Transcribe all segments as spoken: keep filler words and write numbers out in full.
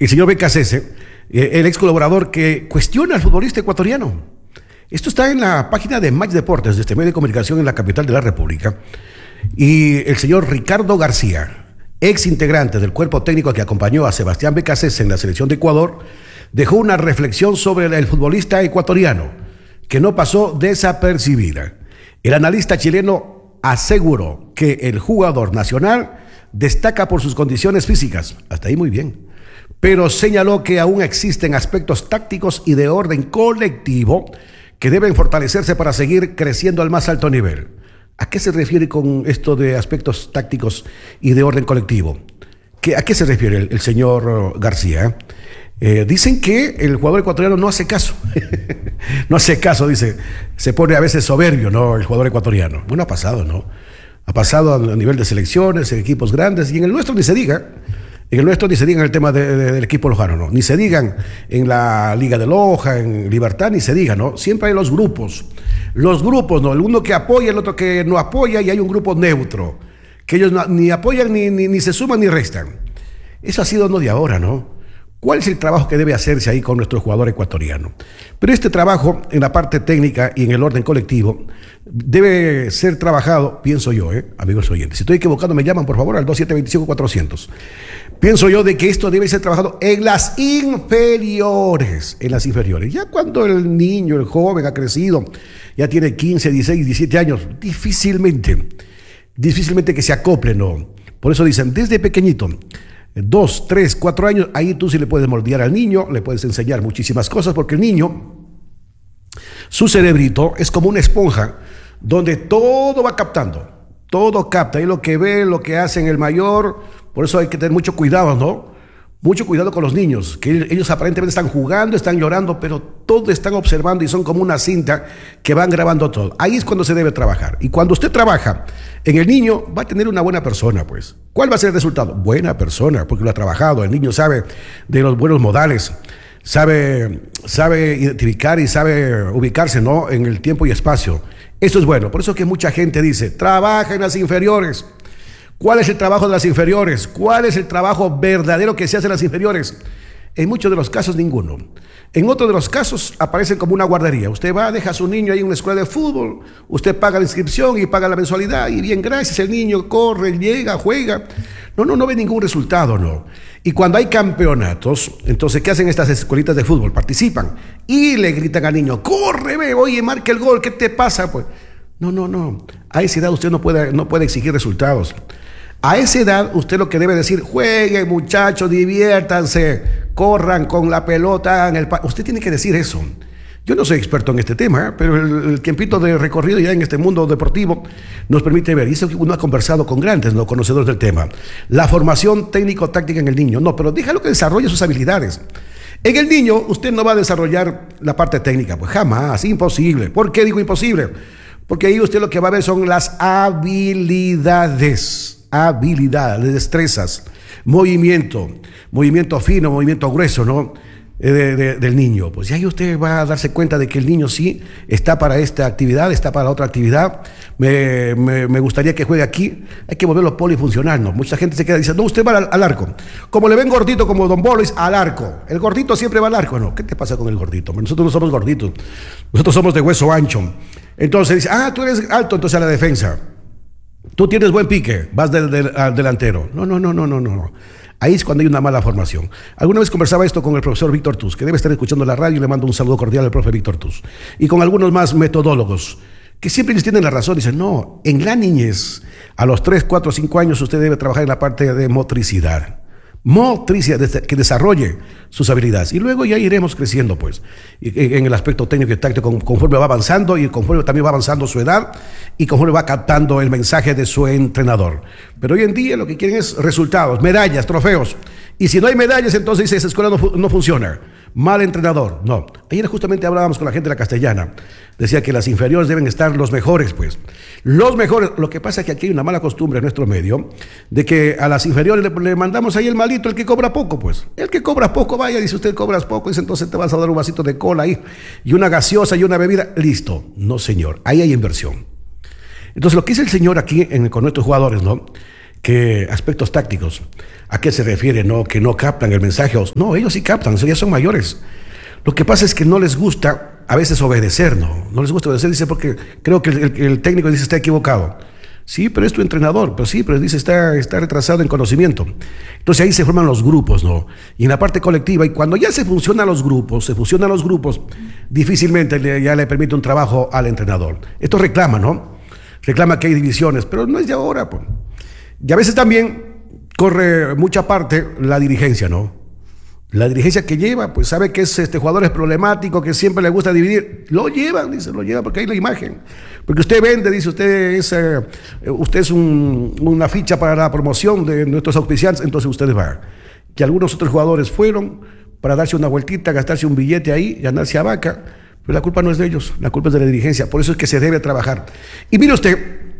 el señor Becasese, eh, el ex colaborador que cuestiona al futbolista ecuatoriano. Esto está en la página de Match Deportes, de este medio de comunicación en la capital de la República. Y el señor Ricardo García, ex integrante del cuerpo técnico que acompañó a Sebastián Becasese en la selección de Ecuador, dejó una reflexión sobre el futbolista ecuatoriano, que no pasó desapercibida. El analista chileno aseguró que el jugador nacional destaca por sus condiciones físicas, hasta ahí muy bien, pero señaló que aún existen aspectos tácticos y de orden colectivo que deben fortalecerse para seguir creciendo al más alto nivel. ¿A qué se refiere con esto de aspectos tácticos y de orden colectivo? ¿Qué, ¿A qué se refiere el, el señor García? Eh, dicen que el jugador ecuatoriano no hace caso. No hace caso, dice. Se pone a veces soberbio, ¿no? El jugador ecuatoriano. Bueno, ha pasado, ¿no? Ha pasado a nivel de selecciones, en equipos grandes, y en el nuestro ni se diga. En el nuestro ni se diga en el tema de, de, del equipo lojano, ¿no? Ni se digan en la Liga de Loja, en Libertad, ni se diga, ¿no? Siempre hay los grupos. Los grupos, ¿no? El uno que apoya, el otro que no apoya, y hay un grupo neutro, que ellos no, ni apoyan, ni, ni, ni se suman, ni restan. Eso ha sido no de ahora, ¿no? ¿Cuál es el trabajo que debe hacerse ahí con nuestro jugador ecuatoriano? Pero este trabajo en la parte técnica y en el orden colectivo debe ser trabajado, pienso yo, ¿eh? Amigos oyentes. Si estoy equivocado, me llaman por favor al dos siete dos cinco cuatro cero cero. Pienso yo de que esto debe ser trabajado en las inferiores, en las inferiores. Ya cuando el niño, el joven ha crecido, ya tiene quince, dieciséis, diecisiete años, difícilmente, difícilmente que se acople, ¿no? Por eso dicen, desde pequeñito, dos, tres, cuatro años, ahí tú sí le puedes moldear al niño, le puedes enseñar muchísimas cosas, porque el niño, su cerebrito es como una esponja donde todo va captando, todo capta, y lo que ve, lo que hacen el mayor, por eso hay que tener mucho cuidado, ¿no? Mucho cuidado con los niños, que ellos aparentemente están jugando, están llorando, pero todo están observando y son como una cinta que van grabando todo. Ahí es cuando se debe trabajar. Y cuando usted trabaja en el niño, va a tener una buena persona, pues. ¿Cuál va a ser el resultado? Buena persona, porque lo ha trabajado. El niño sabe de los buenos modales, sabe, sabe identificar y sabe ubicarse, ¿no? En el tiempo y espacio. Eso es bueno. Por eso es que mucha gente dice, trabaja en las inferiores. ¿Cuál es el trabajo de las inferiores? ¿Cuál es el trabajo verdadero que se hace en las inferiores? En muchos de los casos, ninguno. En otros de los casos, aparecen como una guardería. Usted va, deja a su niño ahí en una escuela de fútbol, usted paga la inscripción y paga la mensualidad, y bien, gracias, el niño corre, llega, juega. No, no, no ve ningún resultado, no. Y cuando hay campeonatos, entonces, ¿qué hacen estas escuelitas de fútbol? Participan y le gritan al niño, corre, ve, oye, marca el gol, ¿qué te pasa? Pues, no, no, no. A esa edad usted no puede, no puede exigir resultados. A esa edad, usted lo que debe decir, jueguen muchachos, diviértanse, corran con la pelota, en el pa usted tiene que decir eso. Yo no soy experto en este tema, ¿eh? Pero el, el tiempito de recorrido ya en este mundo deportivo nos permite ver. Y eso que uno ha conversado con grandes, ¿no? Conocedores del tema. La formación técnico-táctica en el niño. No, pero déjalo que desarrolle sus habilidades. En el niño, usted no va a desarrollar la parte técnica, pues jamás, imposible. ¿Por qué digo imposible? Porque ahí usted lo que va a ver son las habilidades. Habilidades, destrezas, movimiento, movimiento fino, movimiento grueso, ¿no? De, de, del niño. Pues ya ahí usted va a darse cuenta de que el niño sí está para esta actividad, está para la otra actividad. Me, me, me gustaría que juegue aquí. Hay que volverlo polifuncional, ¿no? Mucha gente se queda diciendo, no, usted va al, al arco. Como le ven gordito como Don Bolis, al arco. El gordito siempre va al arco, ¿no? ¿Qué te pasa con el gordito? Nosotros no somos gorditos. Nosotros somos de hueso ancho. Entonces dice, ah, tú eres alto, entonces a la defensa. Tú tienes buen pique, vas del, del, al delantero. No, no, no, no, no, no. Ahí es cuando hay una mala formación. Alguna vez conversaba esto con el profesor Víctor Tuz, que debe estar escuchando la radio, y le mando un saludo cordial al profe Víctor Tuz. Y con algunos más metodólogos, que siempre les tienen la razón. Dicen, no, en la niñez, a los tres, cuatro, cinco años, usted debe trabajar en la parte de motricidad. Motricidad, que desarrolle sus habilidades. Y luego ya iremos creciendo, pues, en el aspecto técnico y táctico, conforme va avanzando, y conforme también va avanzando su edad, y conforme va captando el mensaje de su entrenador. Pero hoy en día lo que quieren es resultados, medallas, trofeos. Y si no hay medallas, entonces dice, esa escuela no, no funciona. Mal entrenador. No. Ayer justamente hablábamos con la gente de la Castellana. Decía que las inferiores deben estar los mejores, pues. Los mejores. Lo que pasa es que aquí hay una mala costumbre en nuestro medio de que a las inferiores le, le mandamos ahí el malito, el que cobra poco, pues. El que cobra poco, vaya, dice usted, cobras poco, dice, entonces te vas a dar un vasito de cola ahí y una gaseosa y una bebida. Listo. No, señor. Ahí hay inversión. Entonces, lo que dice el señor aquí en, con nuestros jugadores, ¿no? que aspectos tácticos. ¿A qué se refiere? No, que no captan el mensaje. No, ellos sí captan, ya son mayores. Lo que pasa es que no les gusta a veces obedecer, ¿no? No les gusta obedecer, dice, porque creo que el, el, el técnico dice está equivocado. Sí, pero es tu entrenador, pero sí, pero dice está, está retrasado en conocimiento. Entonces ahí se forman los grupos, ¿no? Y en la parte colectiva, y cuando ya se funcionan los grupos, se fusionan los grupos, difícilmente le, ya le permite un trabajo al entrenador. Esto reclama, ¿no? Reclama que hay divisiones, pero no es de ahora, pues. Y a veces también corre mucha parte la dirigencia, ¿no? La dirigencia que lleva, pues sabe que es este jugador es problemático, que siempre le gusta dividir. Lo llevan, dice, lo llevan porque hay la imagen. Porque usted vende, dice, usted es, eh, usted es un, una ficha para la promoción de nuestros auspiciantes, entonces ustedes van. Que algunos otros jugadores fueron para darse una vueltita, gastarse un billete ahí, ganarse a vaca, pero la culpa no es de ellos, la culpa es de la dirigencia. Por eso es que se debe trabajar. Y mire usted,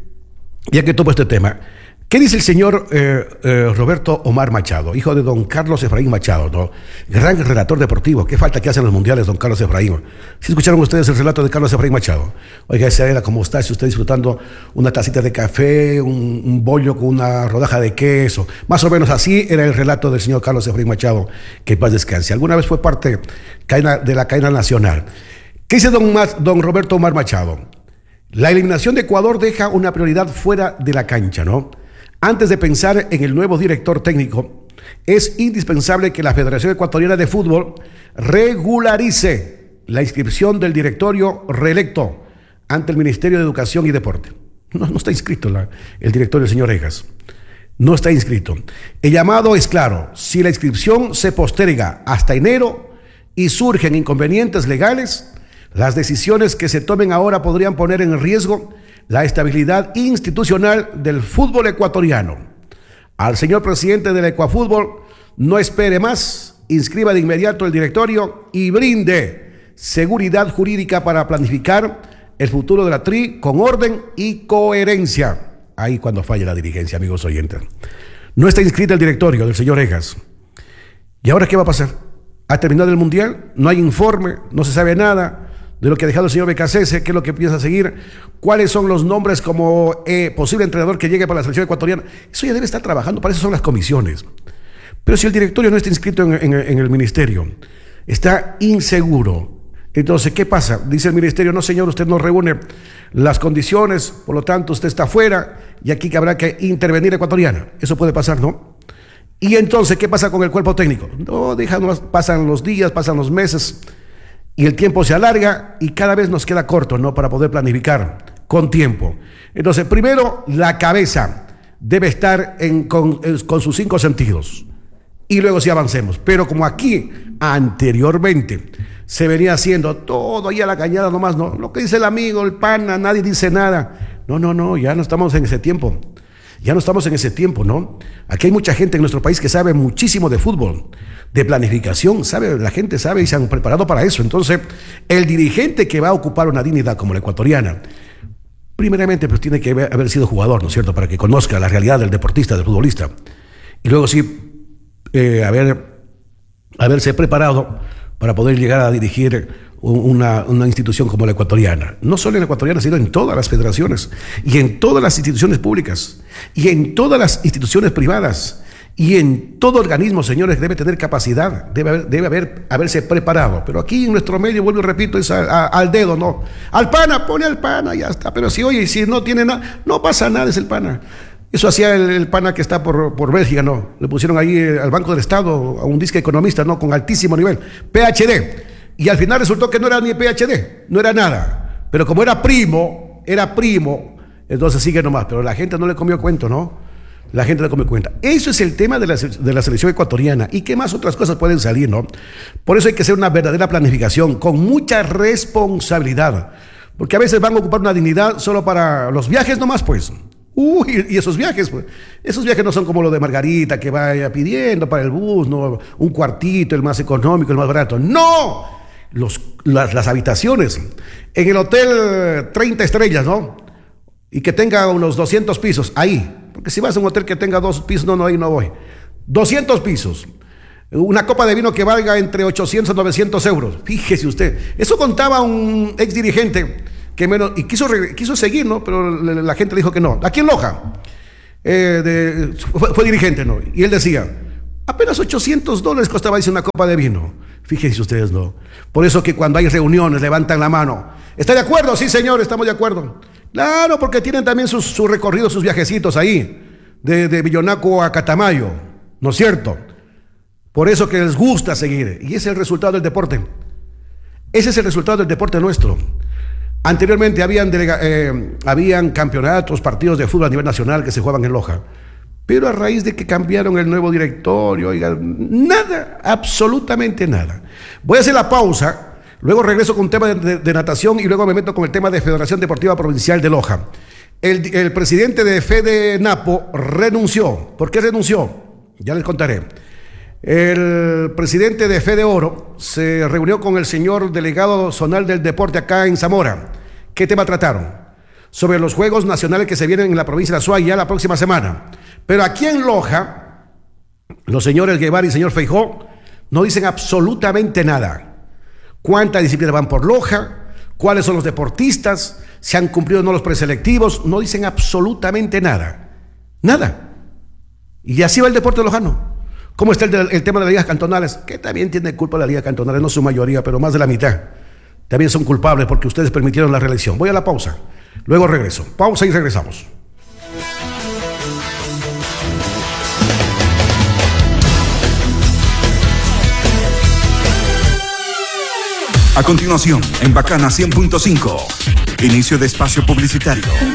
ya que tomo este tema, ¿qué dice el señor eh, eh, Roberto Omar Machado, hijo de don Carlos Efraín Machado, ¿no? Gran relator deportivo? ¿Qué falta que hacen los mundiales, don Carlos Efraín? ¿Sí escucharon ustedes el relato de Carlos Efraín Machado? Oiga, esa era como está, si usted disfrutando una tacita de café, un, un bollo con una rodaja de queso. Más o menos así era el relato del señor Carlos Efraín Machado, que paz descanse. Alguna vez fue parte de la cadena nacional. ¿Qué dice don, don Roberto Omar Machado? La eliminación de Ecuador deja una prioridad fuera de la cancha, ¿no? Antes de pensar en el nuevo director técnico, es indispensable que la Federación Ecuatoriana de Fútbol regularice la inscripción del directorio reelecto ante el Ministerio de Educación y Deporte. No, no está inscrito la, el directorio del señor Egas. No está inscrito. El llamado es claro: si la inscripción se posterga hasta enero y surgen inconvenientes legales, las decisiones que se tomen ahora podrían poner en riesgo la estabilidad institucional del fútbol ecuatoriano. Al señor presidente del Ecuafútbol, no espere más, inscriba de inmediato el directorio y brinde seguridad jurídica para planificar el futuro de la T R I con orden y coherencia. Ahí cuando falle la dirigencia, amigos oyentes. No está inscrito el directorio del señor Egas. ¿Y ahora qué va a pasar? ¿Ha terminado el mundial? No hay informe, no se sabe nada de lo que ha dejado el señor Becasese, qué es lo que piensa seguir, cuáles son los nombres como eh, posible entrenador que llegue para la selección ecuatoriana. Eso ya debe estar trabajando, para eso son las comisiones. Pero si el directorio no está inscrito en, en, en el ministerio, está inseguro. Entonces, ¿qué pasa? Dice el ministerio: no señor, usted no reúne las condiciones, por lo tanto usted está fuera y aquí que habrá que intervenir ecuatoriana. Eso puede pasar, ¿no? Y entonces, ¿qué pasa con el cuerpo técnico? No, dejan, pasan los días, pasan los meses, y el tiempo se alarga y cada vez nos queda corto, ¿no? Para poder planificar con tiempo. Entonces, primero, la cabeza debe estar en, con, con sus cinco sentidos. Y luego sí avancemos. Pero como aquí, anteriormente, se venía haciendo todo ahí a la cañada nomás, ¿no? Lo que dice el amigo, el pana, nadie dice nada. No, no, no, ya no estamos en ese tiempo. Ya no estamos en ese tiempo, ¿no? Aquí hay mucha gente en nuestro país que sabe muchísimo de fútbol, de planificación, sabe, la gente sabe y se han preparado para eso. Entonces, el dirigente que va a ocupar una dignidad como la ecuatoriana, primeramente pues tiene que haber sido jugador, ¿no es cierto?, para que conozca la realidad del deportista, del futbolista. Y luego sí, eh, haber, haberse preparado para poder llegar a dirigir una, una institución como la ecuatoriana. No solo en la ecuatoriana, sino en todas las federaciones, y en todas las instituciones públicas, y en todas las instituciones privadas, y en todo organismo, señores, debe tener capacidad, debe, haber, debe haber, haberse preparado. Pero aquí en nuestro medio, vuelvo y repito, es a, a, al dedo, ¿no? Al pana, pone al pana, ya está. Pero si, oye, si no tiene nada, no pasa nada, es el pana. Eso hacía el, el pana que está por, por Bélgica, ¿no? Le pusieron ahí al Banco del Estado a un disque economista, ¿no? Con altísimo nivel, P H D. Y al final resultó que no era ni P H D, no era nada. Pero como era primo, era primo, entonces sigue nomás. Pero la gente no le comió cuento, ¿no? La gente no le comió cuenta. Eso es el tema de la, de la selección ecuatoriana. ¿Y qué más otras cosas pueden salir, no? Por eso hay que hacer una verdadera planificación, con mucha responsabilidad. Porque a veces van a ocupar una dignidad solo para los viajes nomás, pues. Uy, y esos viajes, pues, esos viajes no son como lo de Margarita, que vaya pidiendo para el bus, ¿no? Un cuartito, el más económico, el más barato. ¡No! Los, las, las habitaciones. En el hotel treinta estrellas, ¿no? Y que tenga unos doscientos pisos, ahí. Porque si vas a un hotel que tenga dos pisos, no, no, ahí no voy. doscientos pisos. Una copa de vino que valga entre ochocientos y novecientos euros. Fíjese usted. Eso contaba un ex dirigente que menos, y quiso, quiso seguir, ¿no? Pero la gente dijo que no. Aquí en Loja, eh, de, fue, fue dirigente, ¿no? Y él decía, apenas ochocientos dólares costaba, dice, una copa de vino. Fíjense ustedes, ¿no? Por eso que cuando hay reuniones levantan la mano. ¿Está de acuerdo? Sí, señor, estamos de acuerdo. Claro, porque tienen también sus, sus recorridos, sus viajecitos ahí, de, de Villonaco a Catamayo, ¿no es cierto? Por eso que les gusta seguir. Y ese es el resultado del deporte. Ese es el resultado del deporte nuestro. Anteriormente habían, delega, eh, habían campeonatos, partidos de fútbol a nivel nacional que se jugaban en Loja. Pero a raíz de que cambiaron el nuevo directorio, oiga, nada, absolutamente nada. Voy a hacer la pausa, luego regreso con un tema de, de, de natación y luego me meto con el tema de Federación Deportiva Provincial de Loja. El, el presidente de Fede Napo renunció. ¿Por qué renunció? Ya les contaré. El presidente de Fede Oro se reunió con el señor delegado zonal del deporte acá en Zamora. ¿Qué tema trataron? Sobre los Juegos Nacionales que se vienen en la provincia de Azuay ya la próxima semana. Pero aquí en Loja, los señores Guevara y el señor Feijó no dicen absolutamente nada. ¿Cuántas disciplinas van por Loja? ¿Cuáles son los deportistas? ¿Se han cumplido o no los preselectivos? No dicen absolutamente nada. Nada. Y así va el deporte lojano. ¿Cómo está el, de, el tema de las ligas cantonales? Que también tiene culpa la liga cantonales, no su mayoría, pero más de la mitad. También son culpables porque ustedes permitieron la reelección. Voy a la pausa. Luego regreso. Pausa y regresamos. A continuación, en Bacana cien punto cinco, inicio de espacio publicitario.